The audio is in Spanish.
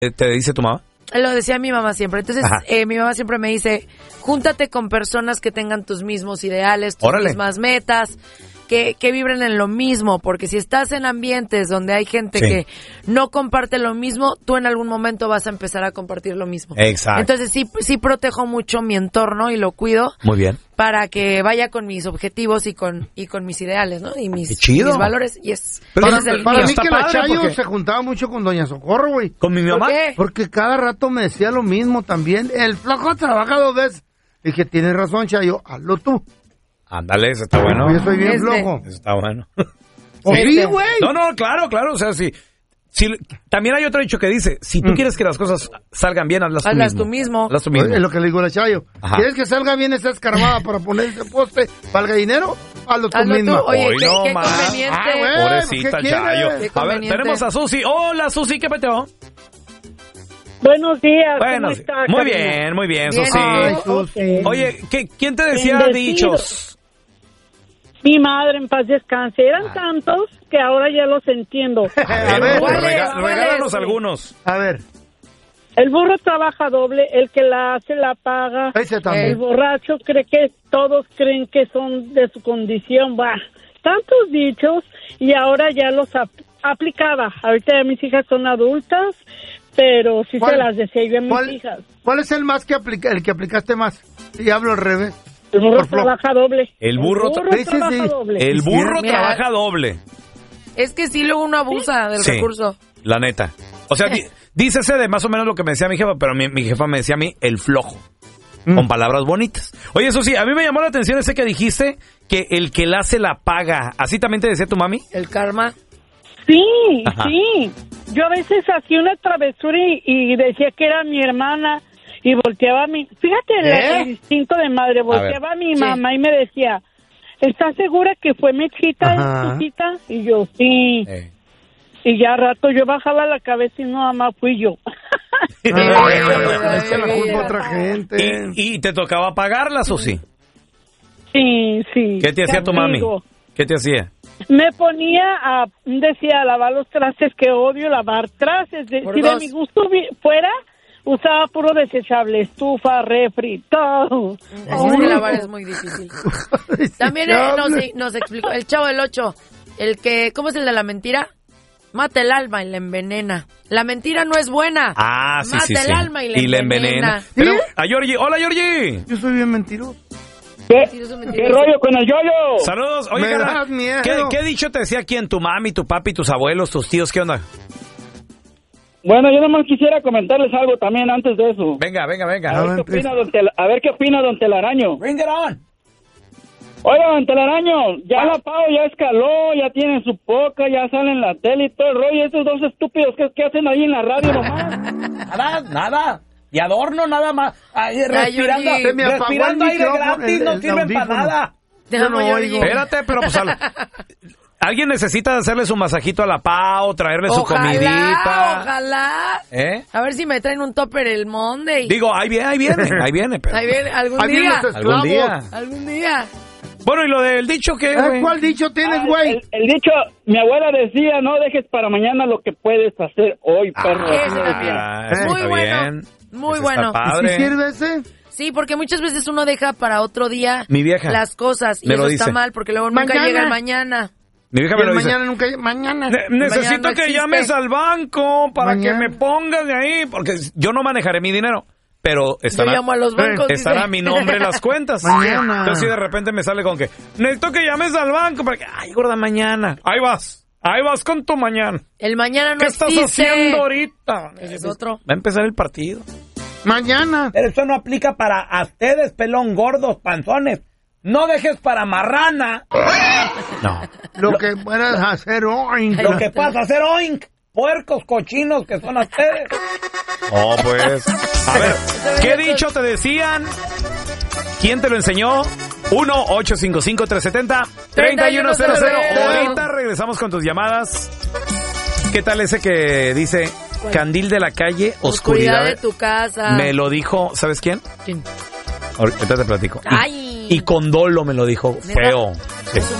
te dice tu mamá? Lo decía mi mamá siempre. Entonces, mi mamá siempre me dice, júntate con personas que tengan tus mismos ideales, tus mismas metas, que vibren en lo mismo, porque si estás en ambientes donde hay gente que no comparte lo mismo, tú en algún momento vas a empezar a compartir lo mismo. Exacto. Entonces sí protejo mucho mi entorno y lo cuido. Muy bien. Para que vaya con mis objetivos y con mis ideales, ¿no? Y mis valores. Yes. Para mí que la Chayo se juntaba mucho con Doña Socorro, güey. ¿Con mi mamá? ¿Por qué? Porque cada rato me decía lo mismo también. El flaco trabaja 2 veces. Dije, tienes razón, Chayo, hazlo tú. Ándale, eso está bueno. Yo soy bien flojo. Eso está bueno. Sí, güey. No, claro. O sea, sí. También hay otro dicho que dice, si tú quieres que las cosas salgan bien, hazlas tú mismo. Hazlas tú mismo. Es lo que le digo a la Chayo. ¿Quieres que salga bien esa escarbada para poner ese poste para el gallinero? Hazlo tú mismo. Oye, qué conveniente. Pobrecita Chayo. A ver, tenemos a Susi. Hola, Susi, ¿qué peteo? Buenos días, bueno, ¿cómo está, muy bien, Susi. Okay. Oye, ¿quién te decía dichos? Mi madre, en paz descanse. Eran tantos que ahora ya los entiendo. A ver, regálanos algunos. A ver. El burro trabaja doble, el que la hace la paga. El borracho cree que todos creen que son de su condición. Bah, tantos dichos y ahora ya los aplicaba. Ahorita ya mis hijas son adultas, pero sí se las decía yo a mis hijas. ¿Cuál es el más que el que aplicaste más? Y hablo al revés. El burro trabaja doble. El burro trabaja doble. El burro trabaja doble. Es que sí, luego uno abusa del recurso. La neta. O sea, dícese de más o menos lo que me decía mi jefa, pero mi jefa me decía a mí el flojo. Con palabras bonitas. Oye, eso sí, a mí me llamó la atención ese que dijiste, que el que la hace la paga. ¿Así también te decía tu mami? El karma. Sí, sí. Yo a veces hacía una travesura y decía que era mi hermana y volteaba a mi... Fíjate el instinto de madre. Volteaba a mi mamá y me decía, ¿estás segura que fue Mechita, Susita? Y yo, sí. Y ya a rato yo bajaba la cabeza y no, mamá, fui yo. Echa la culpa a otra gente. ¿Y te tocaba pagarlas o sí? Sí, sí. ¿Qué te hacía tu mami? ¿Qué te hacía? Me ponía decía, a lavar los trastes, que odio lavar trastes. Si de mi gusto fuera, usaba puro desechable, estufa, refri, todo. Es que lavar es muy difícil. También nos explicó el Chavo del 8, el que, ¿cómo es el de la mentira? Mata el alma y la envenena. La mentira no es buena. Sí, Mata el alma y la envenena. Pero, a Georgie. Hola, Georgie. Yo soy bien mentiroso. ¿Qué rollo con el yoyo? Saludos. Oye, ¿qué dicho te decía quién? ¿Tu mami, tu papi, tus abuelos, tus tíos? ¿Qué onda? Bueno, yo nomás quisiera comentarles algo también antes de eso. Venga. A ver qué opina don Telaraño. Bring it on. Oiga, don Telaraño, ya la Pau ya escaló, ya tiene su poca, ya sale en la tele y todo el rollo. Esos dos estúpidos que hacen ahí en la radio nomás. Nada. Y adorno nada más. Respirando aire gratis, no sirven para nada. Espérate, pero pues alguien necesita hacerle su masajito a la Pau, traerle su comidita. Ojalá. A ver si me traen un topper el Monday. Digo, ahí viene. Pero... Ahí viene, algún día. Bueno, ¿y lo del dicho qué, güey? ¿Cuál dicho tienes, güey? El dicho, mi abuela decía, no dejes para mañana lo que puedes hacer hoy, perro. Muy bueno. Muy bueno. ¿Y si sirve ese? Sí, porque muchas veces uno deja para otro día mi vieja las cosas y eso está mal porque luego nunca llega el mañana. Mi vieja me lo dice. Mañana. Necesito que llames al banco para que me pongas de ahí, porque yo no manejaré mi dinero. Pero estará, yo llamo a los bancos, estará mi nombre en las cuentas. Mañana. Entonces de repente me sale con que necesito que llames al banco para que, ay, gorda, mañana. Ahí vas con tu mañana. El mañana no existe. ¿Qué estás haciendo ahorita? Es otro. Va a empezar el partido. Mañana. Pero eso no aplica para ustedes, pelón, gordos, panzones. No dejes para marrana. No. Lo que puedas hacer oink. Lo que puedas hacer oink. Puercos cochinos que son ustedes. Oh, pues. A ver, ¿qué dicho te decían? ¿Quién te lo enseñó? 1-855-370-3100. Ahorita regresamos con tus llamadas. ¿Qué tal ese que dice candil de la calle, oscuridad de tu casa? Me lo dijo, ¿sabes quién? ¿Quién? Ahorita te platico. Ay. Y con dolo me lo dijo. ¿Neta? Feo. Sí.